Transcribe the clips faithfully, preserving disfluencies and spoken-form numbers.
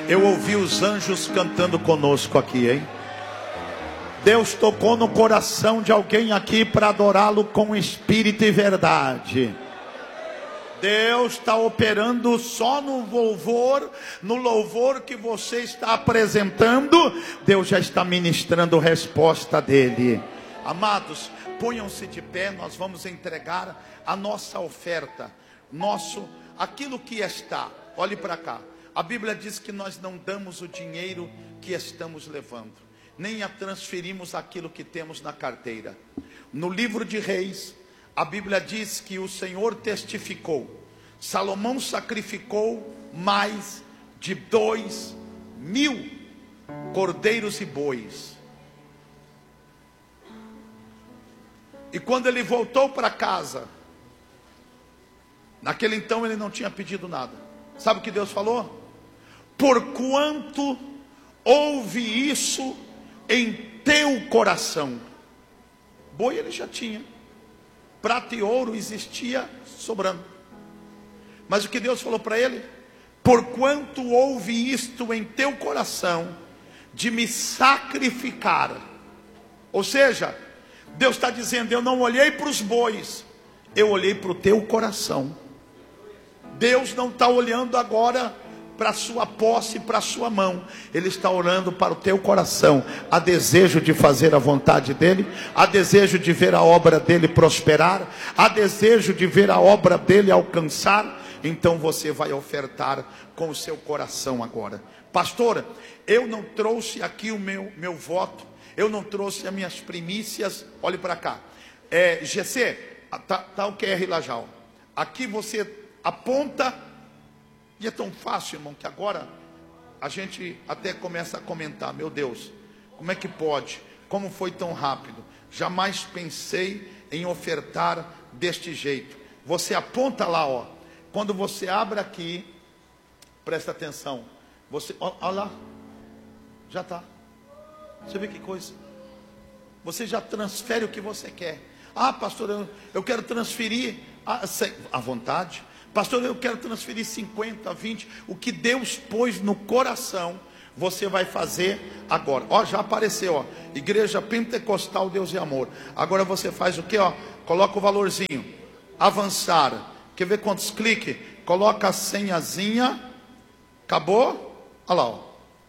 Eu ouvi os anjos cantando conosco aqui, hein? Deus tocou no coração de alguém aqui para adorá-lo com espírito e verdade. Deus está operando só no louvor, no louvor que você está apresentando. Deus já está ministrando resposta dele. Amados, ponham-se de pé, nós vamos entregar a nossa oferta, nosso, aquilo que está. Olhe para cá, a Bíblia diz que nós não damos o dinheiro que estamos levando, nem a transferimos aquilo que temos na carteira. No livro de Reis, a Bíblia diz que o Senhor testificou, Salomão sacrificou mais de dois mil cordeiros e bois. E quando ele voltou para casa, naquele então ele não tinha pedido nada. Sabe o que Deus falou? Porquanto houve isso em teu coração. Boi ele já tinha, prata e ouro existia sobrando. Mas o que Deus falou para ele? Porquanto houve isto em teu coração, de me sacrificar. Ou seja, Deus está dizendo, eu não olhei para os bois, eu olhei para o teu coração. Deus não está olhando agora para a sua posse, para a sua mão. Ele está olhando para o teu coração. Há desejo de fazer a vontade dele, há desejo de ver a obra dele prosperar, há desejo de ver a obra dele alcançar. Então você vai ofertar com o seu coração agora. Pastora, eu não trouxe aqui o meu, meu voto, eu não trouxe as minhas primícias. Olhe para cá, é, G C, tá, tá o Q R lá já, ó. Aqui você aponta. E é tão fácil, irmão, que agora a gente até começa a comentar, meu Deus, como é que pode? Como foi tão rápido? Jamais pensei em ofertar deste jeito. Você aponta lá, ó. Quando você abre aqui, presta atenção. Você, ó, ó lá, já está. Você vê que coisa? Você já transfere o que você quer. Ah, pastor, eu, eu quero transferir a, a vontade. Pastor, eu quero transferir cinquenta, vinte. O que Deus pôs no coração, você vai fazer agora. Ó, já apareceu, ó. Igreja Pentecostal Deus e Amor. Agora você faz o que, ó? Coloca o valorzinho. Avançar. Quer ver quantos cliques? Coloca a senhazinha. Acabou? Olha lá, ó.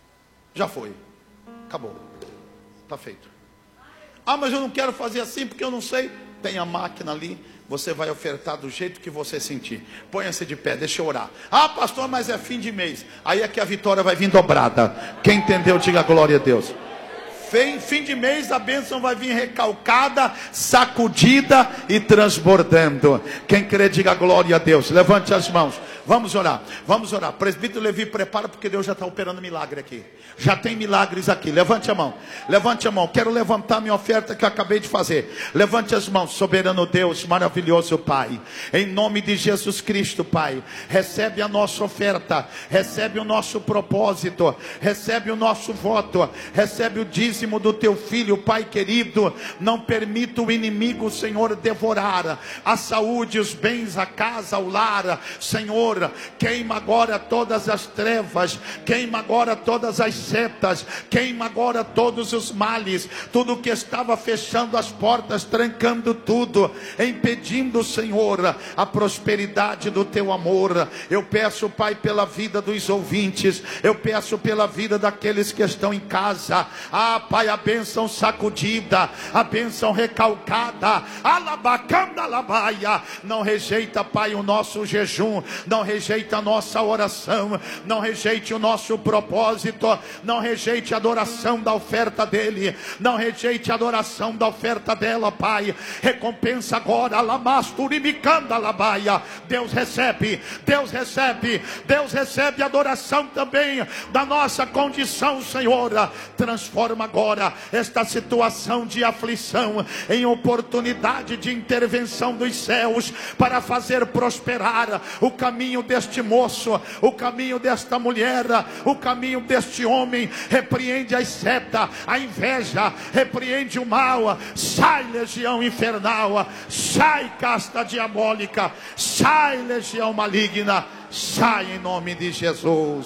Já foi. Acabou. Está feito. Ah, mas eu não quero fazer assim porque eu não sei. Tem a máquina ali. Você vai ofertar do jeito que você sentir. Ponha-se de pé, deixa eu orar. Ah, pastor, mas é fim de mês. Aí é que a vitória vai vir dobrada. Quem entendeu, diga glória a Deus. Fim, fim de mês a bênção vai vir recalcada, sacudida e transbordando. Quem crê, diga glória a Deus. Levante as mãos. Vamos orar, vamos orar. Presbítero Levi, prepara, porque Deus já está operando milagre aqui. Já tem milagres aqui. Levante a mão, levante a mão. Quero levantar minha oferta que eu acabei de fazer. Levante as mãos, soberano Deus, maravilhoso Pai. Em nome de Jesus Cristo, Pai. Recebe a nossa oferta, recebe o nosso propósito, recebe o nosso voto, recebe o dízimo do teu filho, Pai querido. Não permita o inimigo, Senhor, devorar a saúde, os bens, a casa, o lar, Senhor. Queima agora todas as trevas, queima agora todas as setas, queima agora todos os males, tudo que estava fechando as portas, trancando tudo, impedindo, Senhor, a prosperidade do teu amor. Eu peço, Pai, pela vida dos ouvintes, eu peço pela vida daqueles que estão em casa. Ah, Pai, a bênção sacudida, a bênção recalcada, alabacanda labaia. Não rejeita, Pai, o nosso jejum, não rejeita a nossa oração, não rejeite o nosso propósito, não rejeite a adoração da oferta dele, não rejeite a adoração da oferta dela, Pai. Recompensa agora, lamasturibicanda labaia. Deus recebe, Deus recebe, Deus recebe a adoração também da nossa condição, Senhor. Transforma agora esta situação de aflição em oportunidade de intervenção dos céus para fazer prosperar o caminho deste moço, o caminho desta mulher, o caminho deste homem. Repreende a seta, a inveja, repreende o mal. Sai, legião infernal, sai, casta diabólica, sai, legião maligna, sai em nome de Jesus.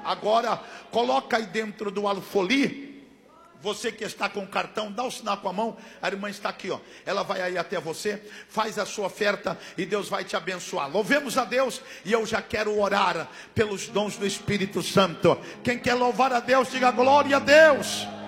Agora, coloca aí dentro do alfoli. Você que está com o cartão, dá o sinal com a mão. A irmã está aqui, ó. Ela vai aí até você, faz a sua oferta e Deus vai te abençoar. Louvemos a Deus. E eu já quero orar pelos dons do Espírito Santo. Quem quer louvar a Deus, diga glória a Deus.